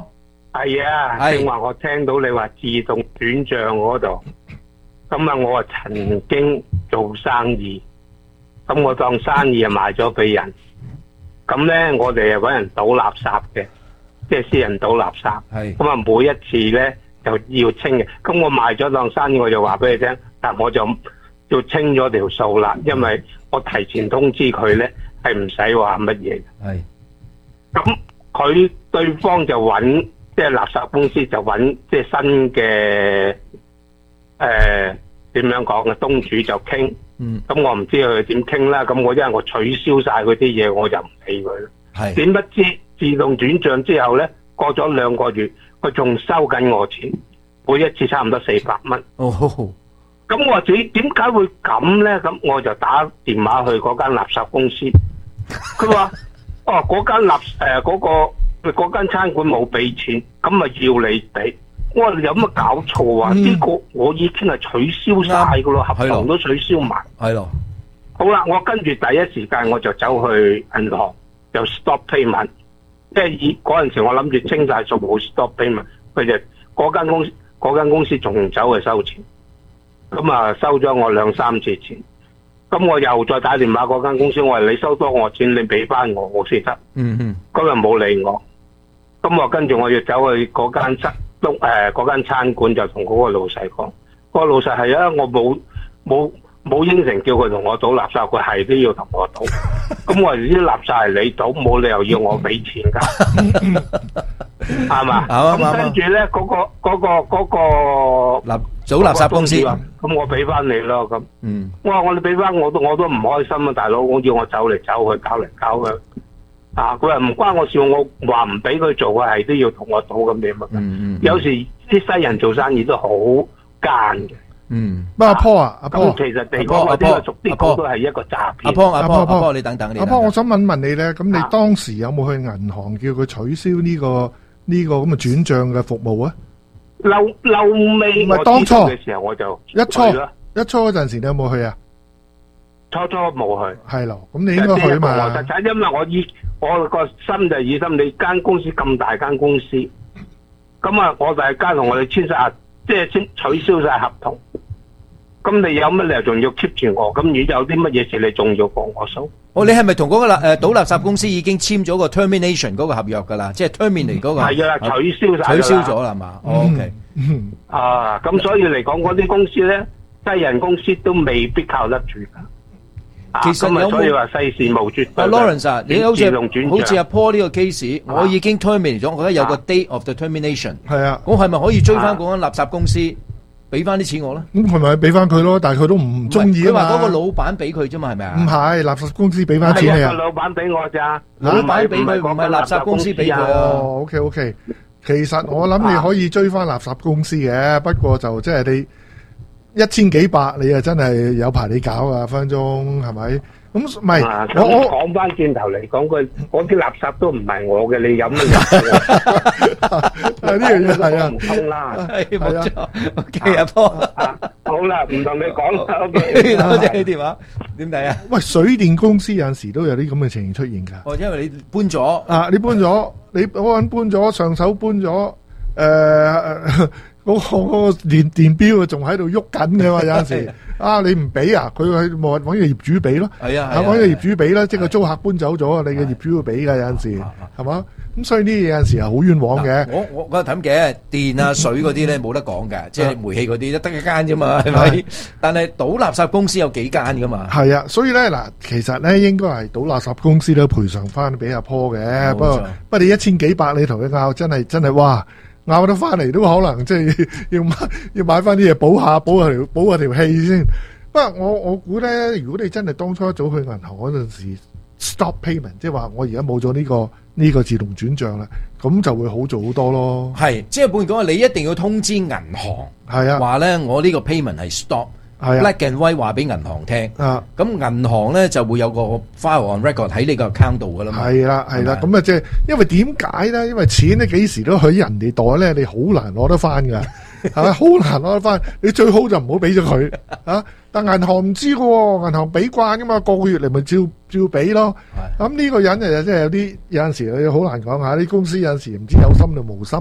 係啊，正話我聽到你話自動轉賬嗰度，咁啊我啊曾經做生意，咁我當生意啊賣咗俾人，咁咧我哋啊搵人倒垃圾嘅，即係私人倒垃圾， 係， 咁啊每一次咧就要清嘅，咁我賣咗當生意我就話俾你聽，但我就要清咗條數啦，因為我提前通知佢咧係唔使話乜嘢嘅， 係， 咁佢對方就搵。即係垃圾公司就揾即係新嘅誒點樣講嘅東主就傾， 嗯， 咁我唔知佢點傾啦。咁我因為我取消晒嗰啲嘢，我就唔理佢啦。 係點不知自動轉帳之後咧，過咗兩個月，佢仲收緊我錢，每一次差唔多四百蚊。 哦， 咁我自己點解會咁咧？咁我就打電話去嗰間垃圾公司，佢話：哦，嗰間垃誒嗰個。嗰間餐館冇俾錢，咁咪要你俾。我話你有乜搞錯啊？呢、嗯、個我已經係取消晒噶咯，合同都取消埋。 係咯。 好啦，我跟住第一時間我就走去銀行，就 stop payment。即係以嗰陣時我諗住清晒數冇 stop payment，佢就嗰間公司嗰間公司仲走去收錢，咁啊收咗我兩三次錢。咁我又再打電話嗰間公司，我話你收多我錢，你俾翻我，我先得。 嗯嗯。 今日冇理我。咁我跟住我要走去嗰間餐東誒嗰間餐館，就同嗰個老細講，嗰個老細係啊，我冇冇冇應承叫佢同我倒垃圾，佢係都要同我倒。咁我話啲垃圾係你倒，冇理由要我俾錢㗎，係嘛？咁跟住咧，嗰個嗰個嗰個垃倒垃圾公司， 咁我俾翻你咯。咁， 嗯， 我話我你俾翻我都我都唔開心啊，大佬，我要我走嚟走去，搞嚟搞去。啊！佢話唔關我事，我話唔俾佢做啊，係都要同我賭咁點啊？ 嗯嗯。 有時啲西人做生意都好奸嘅。 嗯。 不過阿坡啊，阿坡， 咁其實地講話呢個逐啲講都係一個詐騙。 阿坡阿坡阿坡，你等等你。 阿坡，我想問問你咧，咁你當時有冇去銀行叫佢取消呢個呢個咁嘅轉賬嘅服務啊？ 嬲嬲尾， 唔係當初嘅時候我就一初一初嗰陣時，你有冇去啊？ 初初冇去。 係咯，咁你應該去嘛？ 因為我依我個心就以心，你間公司咁大間公司，咁啊，我大家同我哋簽晒，即係簽取消晒合同。咁你有乜理由仲要 keep 住我？咁如果有啲乜嘢事，你仲要過我數？ 哦，你係咪同嗰個垃誒倒垃圾公司已經簽咗個 termination 嗰個合約噶啦？即係 terminate 嗰個係啊，取消晒， 取消咗啦嘛？OK， 啊，咁所以嚟講，嗰啲公司咧，西人公司都未必靠得住噶。 其實有冇所以話世事無絕對。 阿 Lawrence 啊，你好似好似阿 Paul 呢個 case，我已經 terminate 咗，我覺得有個 date of the termination。 係啊， 我係咪可以追翻嗰間垃圾公司，俾翻啲錢我咧？ 咁佢咪俾翻佢咯？但係佢都唔中意啊嘛。 佢話嗰個老闆俾佢啫嘛，係咪啊？ 唔係，垃圾公司俾翻錢你啊。 係老闆俾我咋？ 老闆俾佢，唔係垃圾公司俾佢啊。 哦，OK OK，其實我諗你可以追翻垃圾公司嘅，不過就即係你一千幾百，你啊真係有排你搞啊，分分鐘係咪？咁唔係，我我講翻轉頭嚟講，佢嗰啲垃圾都唔係我嘅，你飲乜嘢？ 呢樣嘢係啊， 唔通啦， 係冇錯。OK，阿波， 好啦，唔同你講啦。OK， 多謝你電話。點睇啊？ 喂，水電公司有陣時都有啲咁嘅情形出現㗎。 哦，因為你搬咗啊，你搬咗，你嗰個人搬咗，上手搬咗，誒。嗰、那個嗰、那個電電錶啊，仲喺度喐緊嘅嘛，有陣時啊，你唔俾啊，佢去揾個業主俾咯， 係啊， 揾個業主俾啦，即係個租客搬走咗，你嘅業主要俾㗎，有陣時係嘛？咁所以呢嘢有陣時係好冤枉嘅。 我我覺得咁嘅電啊水嗰啲咧冇得講嘅，即係煤氣嗰啲得一間啫嘛，係咪？但係倒垃圾公司有幾間㗎嘛？係啊，所以咧嗱，其實咧應該係倒垃圾公司都賠償翻俾阿坡嘅，不過不過你一千幾百你同佢拗，真係真係哇！拗得翻嚟都可能即係要買要買翻啲嘢補下補下條補下條氣先。不過我我估咧，如果你真係當初一早去銀行嗰陣時 stop payment，即係話我而家冇咗呢個呢個自動轉賬啦，咁就會好做好多咯。 係，即係換句講，你一定要通知銀行， 係啊， 話咧我呢個 payment 係 stop。 係 black and white 話俾銀行聽， 啊， 咁銀行咧就會有個 file on record 喺你個 account 度噶啦嘛。 係啦，係啦，咁啊即係，因為點解咧？因為錢咧幾時都喺人哋袋咧，你好難攞得翻噶，係咪？好難攞得翻，你最好就唔好俾咗佢啊！但銀行唔知噶喎，銀行俾慣噶嘛，個個月嚟咪照照俾咯。咁呢個人就真係有啲有陣時你好難講下，啲公司有陣時唔知有心定無心咧，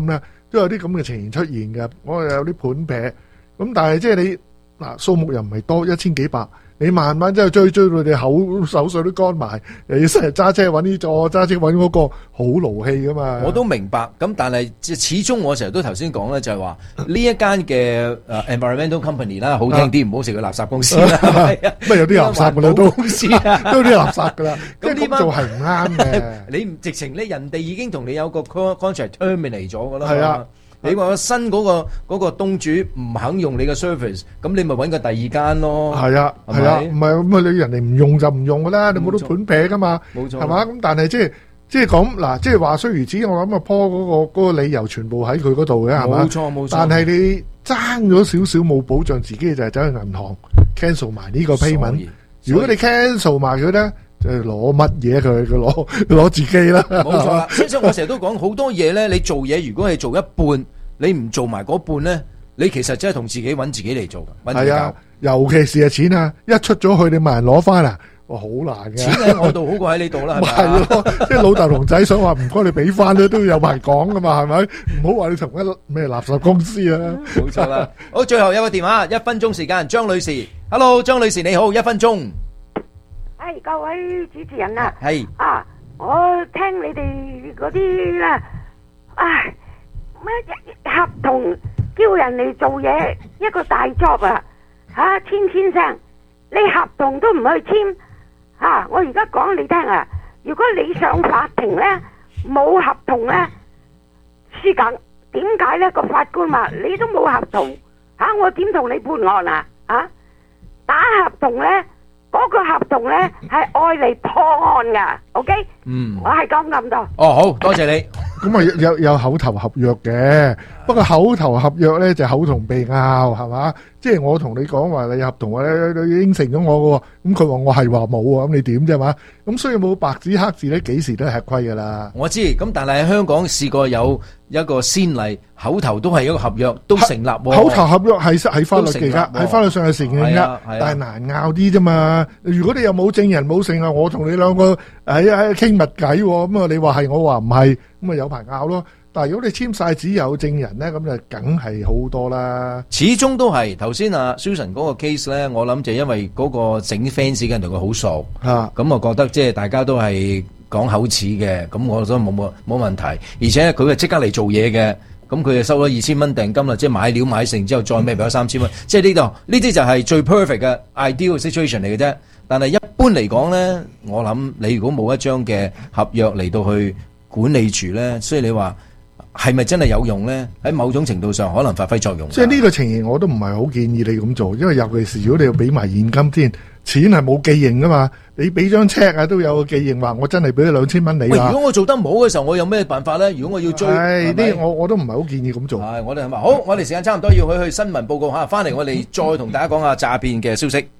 都有啲咁嘅情形出現嘅。我有啲盤劈，咁但係即係你嗱數目又唔係多一千幾百。你慢慢之後追追到你口手水都乾埋，又要成日揸車揾呢座，揸車揾嗰個，好勞氣噶嘛。 我都明白，咁但係始終我成日都頭先講咧，就係話呢一間嘅誒 environmental company 啦，好聽啲，唔好食個垃圾公司啦，係啊， 乜有啲垃圾噶啦都公司啊， 都有啲垃圾噶啦，即係咁呢班咁做係唔啱嘅。 你唔直情咧，人哋已經同你有個 contract terminate 咗噶啦， 係啊。 你話新嗰、那個嗰、那個東主唔肯用你嘅 service，咁你咪揾個第二間咯。 係啊，係啊，唔係咁啊！你人哋唔用就唔用噶啦，你冇得盤劈噶嘛。 冇錯， 係嘛？咁但係即係即係講嗱，即係話雖如此，我諗阿 Paul 嗰個嗰個理由全部喺佢嗰度嘅，係嘛？ 冇錯冇錯。 但係你爭咗少少冇保障自己，就係走去銀行 cancel 埋呢個 payment。如果你 cancel 埋佢咧，就攞乜嘢佢佢攞攞自己啦。 冇錯啦，所以我成日都講好多嘢咧，你做嘢如果係做一半。你唔做埋嗰半咧，你其實真係同自己揾自己嚟做，揾自己搞。 係啊，尤其是係錢啊，一出咗去你問人攞翻啊，哇，好難嘅。 錢喺我度好過喺你度啦，係咪？ 係咯，即係老豆同仔想話唔該你俾翻咧，都有排講噶嘛，係咪？唔好話你同一咩垃圾公司啊。 冇錯啦。好，最後有個電話，一分鐘時間，張女士 ，Hello， 張女士你好，一分鐘。 係各位主持人啊， 係啊，我聽你哋嗰啲啦，唉。乜合同叫人嚟做嘢，一個大 job 啊，吓千千聲，你合同都唔去簽，吓、啊、我而家講你聽啊，如果你上法庭咧冇合同咧輸緊，點解咧個法官話你都冇合同，吓、啊、我點同你判案啊？啊打合同咧，嗰、那個合同咧係愛嚟破案噶 ，OK？嗯，我係講咁多。 哦，好多謝你。 咁啊有有口頭合約嘅，不過口頭合約咧就口同鼻拗，係嘛？即係我同你講話你合同啊，你應承咗我嘅，咁佢話我係話冇啊，咁你點啫嘛？咁所以冇白紙黑字咧，幾時都係吃虧噶啦。 我知，咁但係喺香港試過有一個先例，口頭都係一個合約，都成立。口頭合約係係法律嚟噶，喺法律上係承認噶，但係難拗啲啫嘛。如果你又冇證人冇證啊，我同你兩個喺喺傾密偈，咁啊你話係我話唔係，咁啊有排拗咯。但係如果你簽晒紙有證人咧，咁就梗係好多啦。 始終都係頭先啊 Susan 嗰個 case 咧，我諗就因為嗰個整 fans 嘅人同佢好熟，咁我覺得即係大家都係講口齒嘅，咁我都冇冇冇問題。而且佢係即刻嚟做嘢嘅，咁佢就收咗二千蚊訂金啦，即係買料買成之後再咩俾咗三千蚊，即係呢度呢啲就係最 perfect 嘅 ideal situation 嚟嘅啫。但係一般嚟講咧，我諗你如果冇一張嘅合約嚟到去管理住咧，所以你話。係咪真係有用咧？喺某種程度上可能發揮作用。 即係呢個情形我都唔係好建議你咁做，因為尤其是如果你要俾埋現金先，錢係冇記認噶嘛，你俾張 check 啊都有個記認話我真係俾咗兩千蚊你啦。 如果我做得唔好嘅時候，我有咩辦法咧？如果我要追， 係呢我我都唔係好建議咁做。 係我哋係咪好？我哋時間差唔多要去去新聞報告嚇，翻嚟我哋再同大家講下詐騙嘅消息。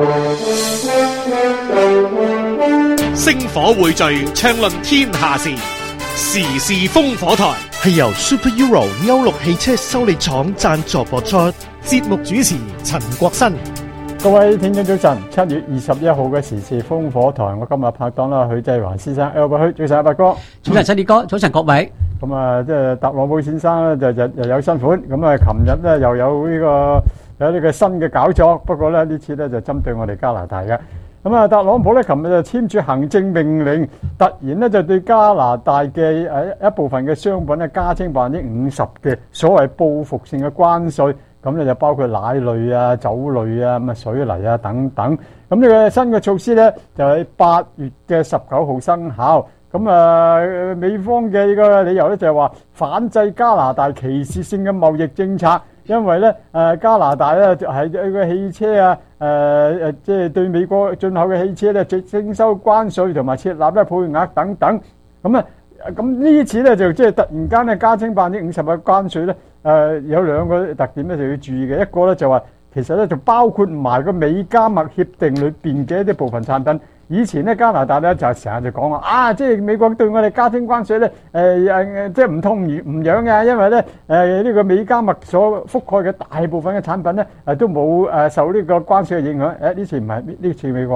星火匯聚，暢論天下事，時事烽火台。 係由 Super Euro 歐陸汽車修理廠贊助播出。節目主持陳國新。 各位聽眾早晨，七月二十一號嘅時事烽火台，我今日拍檔啦，許繼華先生 ，Albert 許，早晨阿伯哥， 早晨七烈哥，早晨各位。 咁啊，即係特朗普先生咧就日日有新款，咁啊，琴日咧又有呢個有呢個新嘅搞作，不過咧呢次咧就針對我哋加拿大嘅。咁啊，特朗普咧，琴日就簽署行政命令，突然咧就對加拿大嘅誒一部分嘅商品咧加徵百分之五十嘅所謂報復性嘅關稅，咁咧就包括奶類啊、酒類啊、咁啊水泥啊等等。咁呢個新嘅措施咧就喺八月嘅十九號生效。咁啊，美方嘅呢個理由咧就係話反制加拿大歧視性嘅貿易政策。因為咧，誒加拿大咧就係一個汽車啊，誒誒，即係對美國進口嘅汽車咧，徵徵收關稅同埋設立咧配額等等。咁啊，咁呢次咧就即係突然間咧加徵百分之五十嘅關稅咧，誒有兩個特點咧就要注意嘅。一個咧就話其實咧就包括埋個美加墨協定裏邊嘅一啲部分產品。以前咧加拿大咧就成日就講話啊，即係美國對我哋加徵關稅咧，誒誒，即係唔痛唔唔癢嘅，因為咧誒呢個美加墨所覆蓋嘅大部分嘅產品咧誒都冇誒受呢個關稅嘅影響。誒呢次唔係，呢次美國話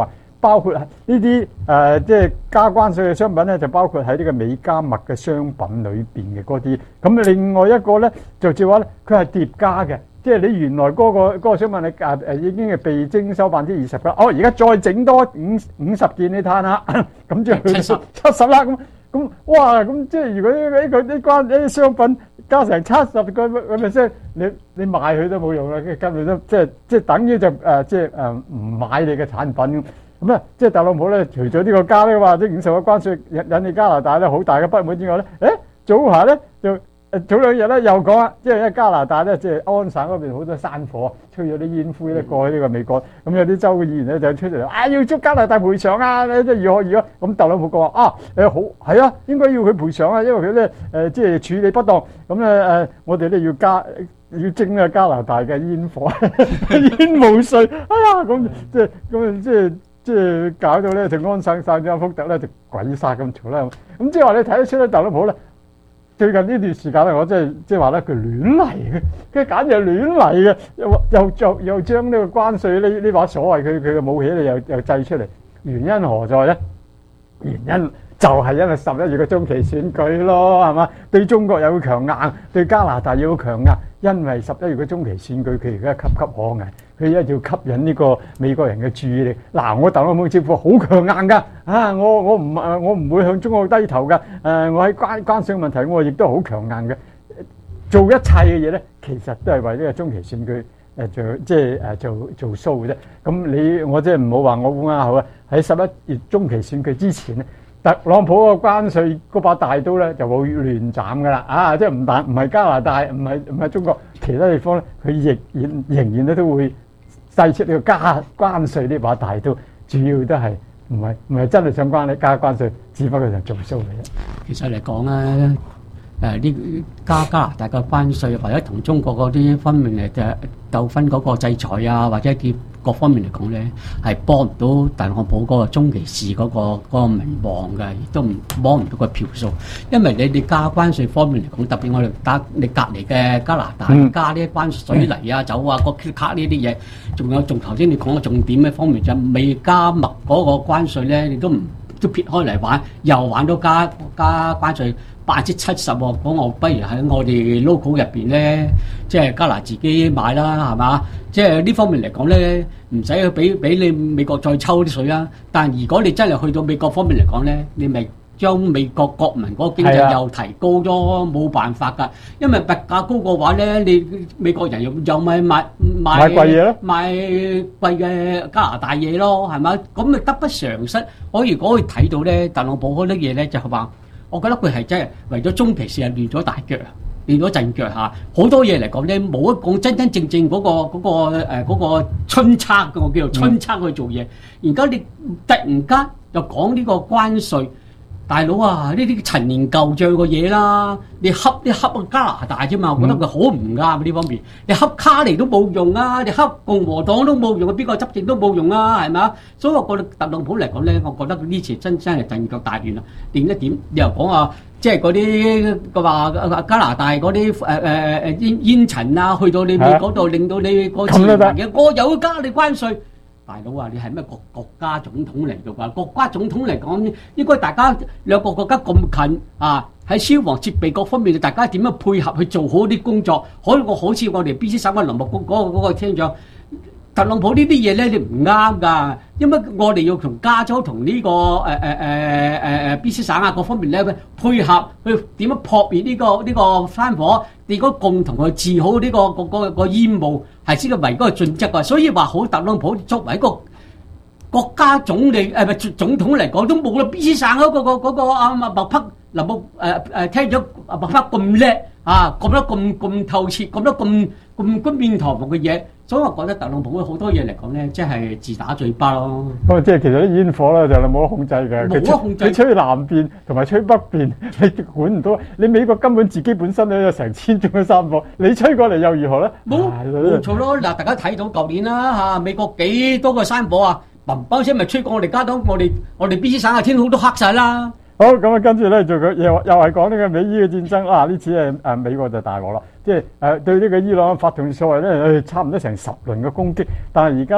包括呢啲誒即係加關稅嘅商品咧，就包括喺呢個美加墨嘅商品裏邊嘅嗰啲。咁另外一個咧就照話咧，佢係疊加嘅。即係你原來嗰、那個嗰、那個商品你誒誒已經係被徵收百分之二十㗎，哦而家再整多五五十件你睇下，咁就去到七十啦。咁咁哇咁即係如果呢個啲關啲商品加成七十個個 percent，你你賣佢都冇用啦，根本都即係即係等於就誒、呃、即係誒唔買你嘅產品咁。咁啊，即係特朗普咧，除咗呢個加咧話即五十個關稅引引起加拿大咧好大嘅不滿之外咧，誒早下咧就。誒早兩日咧又講啦，即係因為加拿大咧，即係安省嗰邊好多山火，吹咗啲煙灰咧過去呢個美國，咁有啲州嘅議員咧就出嚟啊，要捉加拿大賠償啊，即係如何如何，咁特朗普講話啊誒好係啊，應該要佢賠償啊，因為佢咧誒即係處理不當，咁咧誒我哋咧要加要徵呢個加拿大嘅煙火煙霧稅，哎呀咁即係咁即係即係搞到咧就安省省長福特咧就鬼殺咁嘈啦，咁即係話你睇得出咧特朗普咧。最近呢段時間咧，我真係即係話咧，佢亂嚟嘅，佢簡直係亂嚟嘅，又又又又將呢個關稅呢呢把所謂佢佢嘅武器咧，又又製出嚟，原因何在咧？原因就係因為十一月嘅中期選舉咯，係嘛？對中國又要強硬，對加拿大又要強硬，因為十一月嘅中期選舉，佢而家岌岌可危。佢一定要吸引呢個美國人嘅注意力。嗱，我特朗普政府好強硬㗎，啊，我我唔誒，我唔會向中國低頭㗎。誒、呃，我喺關關稅問題，我亦都好強硬嘅。做一切嘅嘢咧，其實都係為呢個中期選舉誒做，即係誒做做 show 嘅啫。咁你我即係唔好話我烏鴉口啊！喺十一月中期選舉之前咧，特朗普個關稅嗰把大刀咧就會亂斬㗎啦。啊，即係唔但唔係加拿大，唔係唔係中國其他地方咧，佢亦然仍然咧都會。製出呢個加關稅呢把大刀，主要都係唔係唔係真係想關你加關稅，只不過就做 show 嘅啫。 其實嚟講咧，誒呢加加拿大嘅關稅，或者同中國嗰啲方面嚟嘅糾紛嗰個制裁啊，或者啲各方面嚟講咧，係幫唔到特朗普嗰個中期市嗰個嗰個民望嘅，亦都唔幫唔到個票數。因為你哋加關稅方面嚟講，特別我哋打你隔離嘅加拿大、嗯、加呢啲關稅水泥啊、酒啊、個卡呢啲嘢，仲有仲頭先你講嘅重點嘅方面就未加墨嗰個關稅咧，你都唔都撇開嚟玩，又玩到加加關稅百分之七十喎。咁我不如喺我哋 local 入邊咧，即係加拿大自己買啦，係嘛？即係呢方面嚟講咧，唔使去俾俾你美國再抽啲水啊！但係如果你真係去到美國方面嚟講咧，你咪將美國國民嗰個經濟又提高咗，冇辦法㗎。因為物價高嘅話咧，你美國人又又咪買買買貴嘢咯，買貴嘅加拿大嘢咯，係咪？咁咪得不償失。我如果可以睇到咧，特朗普嗰啲嘢咧，就係話，我覺得佢係真係為咗中期市係亂咗大腳。變咗陣腳下，好多嘢嚟講咧，冇一講真真正正嗰、嗰個嗰、嗰個誒嗰個春策嘅，我叫做春策去做嘢。而家你突然間又講呢個關稅，大佬啊，呢啲陳年舊帳嘅嘢啦，你恰啲恰加拿大啫嘛，我覺得佢好唔啱呢方面。你恰卡尼都冇用啊，你恰共和黨都冇用啊，邊個執政都冇用啊，係咪？所以我覺得特朗普嚟講咧，我覺得呢次真真係陣腳大亂啦。點一點，你又講啊？即係嗰啲佢話加拿大嗰啲誒誒誒煙煙塵啊，去到你嗰度，令到你個自然環境，我有加你關稅。大佬啊，你係咩國國家總統嚟嘅啩？國家總統嚟講，應該大家兩個國家咁近啊，喺消防設備各方面，大家點樣配合去做好啲工作？可我好似我哋 B C 省嘅林木嗰嗰個嗰個廳長。特朗普呢啲嘢咧，你唔啱㗎，因為我哋要同加州同呢、這個誒誒誒誒誒 B C 省啊各方面咧配合，去點樣撲滅呢個呢、這個山火，如果共同去治好呢、這個個個個煙霧，係先係為嗰個準則㗎。所以話好，特朗普作為一個國家總理誒唔係總統嚟講，都冇啦 B C 省嗰、那個、那個嗰個啊麥克林木誒誒聽咗麥克咁叻啊，講得咁咁透徹，講得咁咁冠冕堂皇嘅嘢。所以我覺得特朗普好多嘢嚟講咧，即係自打嘴巴咯。咁即係其實啲煙火咧就係冇得控制嘅， 冇得控制。 佢吹南邊同埋吹北邊，你管唔到。你美國根本自己本身咧有成千種嘅山火，你吹過嚟又如何咧？ 冇冇錯咯。嗱，大家睇到舊年啦嚇，美國幾多個山火啊，砰砰聲咪吹過我哋加到我哋我哋 B C 省嘅天空都黑晒啦。 好，咁啊，跟住咧就佢又又係講呢個美伊嘅戰爭啊！呢次誒誒美國就大鑊啦，即係誒對呢個伊朗發動所謂咧誒差唔多成十輪嘅攻擊，但係而家咧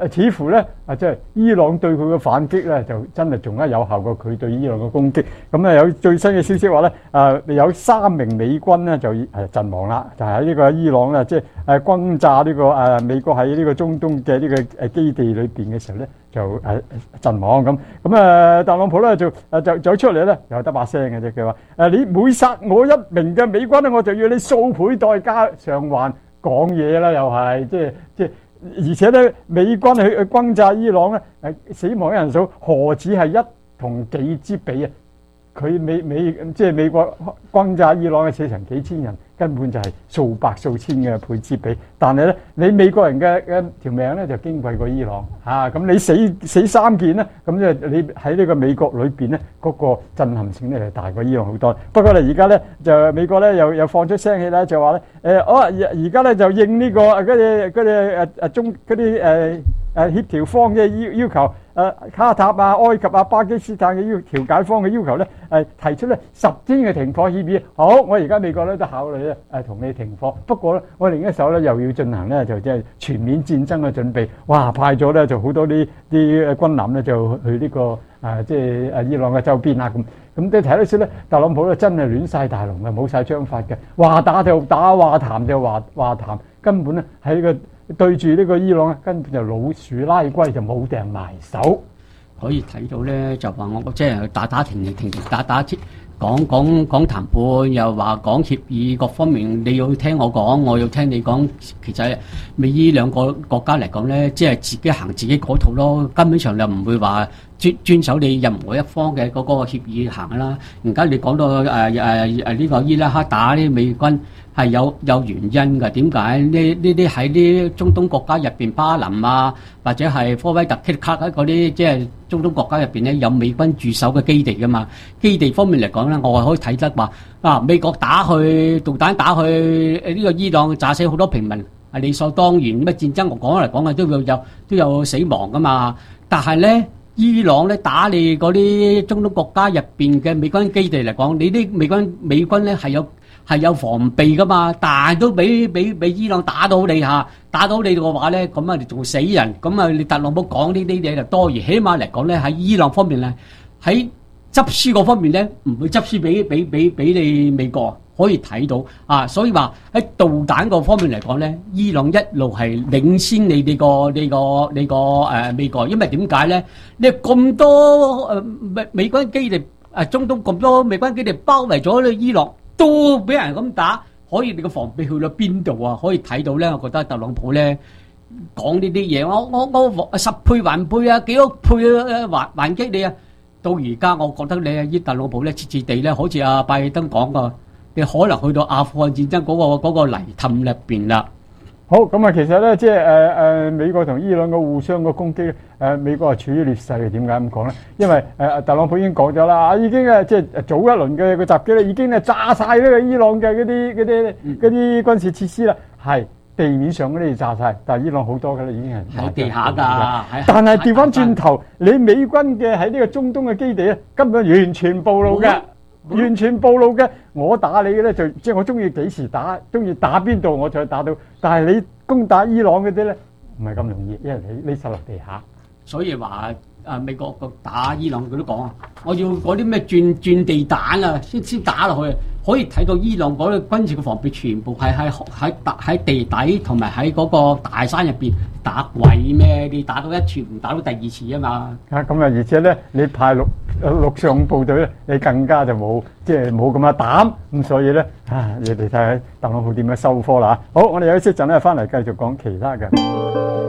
似乎咧啊，即係伊朗對佢嘅反擊咧，就真係仲加有效過佢對伊朗嘅攻擊。咁啊，有最新嘅消息話咧，啊有三名美軍咧就誒陣亡啦，就喺呢個伊朗咧，即係誒轟炸呢個誒美國喺呢個中東嘅呢個誒基地裏邊嘅時候咧，就誒陣亡咁。咁啊，特朗普咧就誒就走出嚟咧，又得把聲嘅啫。佢話誒你每殺我一名嘅美軍咧，我就要你數倍代價償還。講嘢啦，又係即係即係，而且咧，美軍去去轟炸伊朗咧，誒死亡嘅人數何止係一同幾之比啊！佢美美即係美國轟炸伊朗嘅死成幾千人，根本就係數百數千嘅倍之比。但係咧，你美國人嘅嘅條命咧就矜貴過伊朗嚇。咁、啊、你死死三件咧，咁即係你喺呢個美國裏邊咧，嗰、那個震撼性咧係大過伊朗好多。不過咧，而家咧就美國咧又又放出聲氣咧，就話咧誒，我而家咧就應呢、這個嗰啲嗰啲誒誒中嗰啲誒誒協調方嘅要要求。誒卡塔啊、埃及啊、巴基斯坦嘅要調解方嘅要求咧，誒提出咧十天嘅停火協議。好，我而家美國咧都考慮咧誒同你停火。不過咧，我另一手咧又要進行咧就即係全面戰爭嘅準備。哇！派咗咧就好多啲啲軍艦咧就去呢、這個誒即係誒伊朗嘅周邊啊咁。咁你睇得出咧，特朗普咧真係亂晒大龍嘅，冇晒章法嘅，話打就打，話談就話話談，根本咧喺呢個。對住呢個伊朗根本就老鼠拉龜，就冇掟埋手。 可以睇到咧，就話我即係打打停停停停打打，講講講談判，又話講協議各方面，你要聽我講，我要聽你講。其實美伊兩個國家嚟講咧，即係自己行自己嗰套咯，根本上就唔會話遵遵守你任何一方嘅嗰個協議行啦。而家你講到誒誒誒呢個伊拉克打呢美軍。係有有原因㗎，點解呢？呢啲喺啲中東國家入邊，巴林啊，或者係科威特、卡塔爾嗰啲，即係中東國家入邊咧，有美軍駐守嘅基地㗎嘛。基地方面嚟講咧，我係可以睇得話啊，美國打去導彈打去呢個伊朗，炸死好多平民係理所當然。乜戰爭我講嚟講去都有有都有死亡㗎嘛。但係咧，伊朗咧打你嗰啲中東國家入邊嘅美軍基地嚟講，你啲美軍美軍咧係有。係有防備噶嘛，但係都俾俾俾伊朗打到你下，打到你嘅話咧，咁啊你仲死人，咁啊你特朗普講呢啲嘢就多餘。起碼嚟講咧，喺伊朗方面咧，喺執輸嗰方面咧，唔會執輸俾俾俾俾你美國，可以睇到啊。所以話喺導彈嗰方面嚟講咧，伊朗一路係領先你哋個呢個呢個誒美國，因為點解咧？你咁多誒美美軍基地誒中東咁多美軍基地包圍咗你伊朗。都俾人咁打，可以你個防備去到邊度啊？可以睇到咧，我覺得特朗普咧講呢啲嘢，我我我十倍還倍啊，幾多倍啊還還擊你啊！到而家我覺得你啊，依特朗普咧，次次地咧，好似阿拜登講噶，你可能去到阿富汗戰爭嗰個嗰個泥氹入邊啦。 好咁啊，其實咧，即係誒誒美國同伊朗嘅互相嘅攻擊咧，誒美國係處於劣勢嘅。點解咁講咧？因為誒特朗普已經講咗啦，已經誒即係早一輪嘅個襲擊咧，已經係炸晒呢個伊朗嘅嗰啲嗰啲嗰啲軍事設施啦。係地面上嗰啲炸晒，但係伊朗好多嘅咧已經係喺地下㗎。 但係調翻轉頭，你美軍嘅喺呢個中東嘅基地咧，根本完全暴露嘅。完全暴露嘅，我打你嘅咧就即係我中意幾時打，中意打邊度我就打到。但係你攻打伊朗嗰啲咧唔係咁容易，因為你匿實落地下。 所以話啊，美國個打伊朗佢都講啊，我要嗰啲咩鑽鑽地彈啊，先先打落去。可以睇到伊朗嗰個軍事嘅防備全部係喺喺喺地底同埋喺嗰個大山入邊打鬼咩？你打到一次唔打到第二次啊嘛！ 啊咁啊，而且咧你派陸陸上部隊咧，你更加就冇即係冇咁嘅膽咁，所以咧啊，你哋睇下特朗普點樣收科啦！好，我哋休息陣咧，翻嚟繼續講其他嘅。